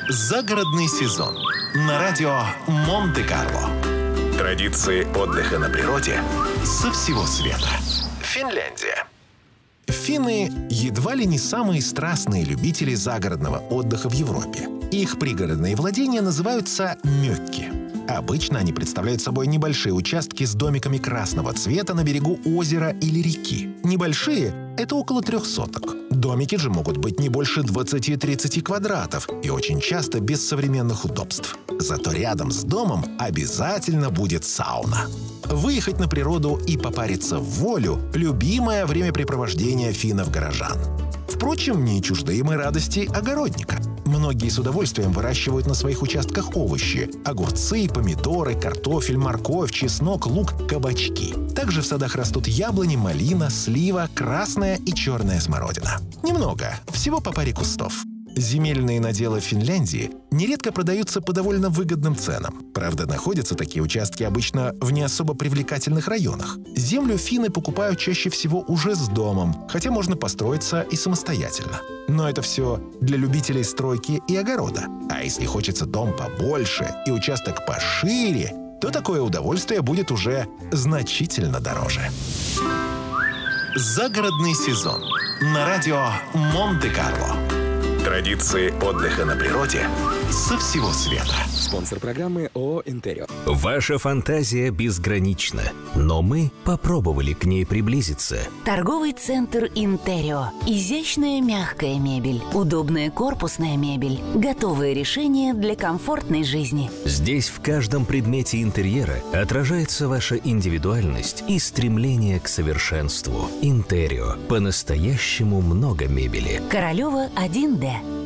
Загородный сезон на радио Монте-Карло. Традиции отдыха на природе со всего света. Финляндия. Финны едва ли не самые страстные любители загородного отдыха в Европе. Их пригородные владения называются мёкки. Обычно они представляют собой небольшие участки с домиками красного цвета на берегу озера или реки. Небольшие — это около 3 соток. Домики же могут быть не больше 20-30 квадратов и очень часто без современных удобств. Зато рядом с домом обязательно будет сауна. Выехать на природу и попариться в волю — любимое времяпрепровождение финнов-горожан. Впрочем, не чужды им и радости огородника. Многие с удовольствием выращивают на своих участках овощи – огурцы, помидоры, картофель, морковь, чеснок, лук, кабачки. Также в садах растут яблони, малина, слива, красная и черная смородина. Немного, всего по паре кустов. Земельные наделы в Финляндии нередко продаются по довольно выгодным ценам. Правда, находятся такие участки обычно в не особо привлекательных районах. Землю финны покупают чаще всего уже с домом, хотя можно построиться и самостоятельно. Но это все для любителей стройки и огорода. А если хочется дом побольше и участок пошире, то такое удовольствие будет уже значительно дороже. Загородный сезон на радио Монте-Карло. Традиции отдыха на природе со всего света. Спонсор программы ООО «Интерио». Ваша фантазия безгранична, но мы попробовали к ней приблизиться. Торговый центр «Интерио». Изящная мягкая мебель, удобная корпусная мебель, готовые решения для комфортной жизни. Здесь в каждом предмете интерьера отражается ваша индивидуальность и стремление к совершенству. «Интерио». По-настоящему много мебели. Королева 1Д.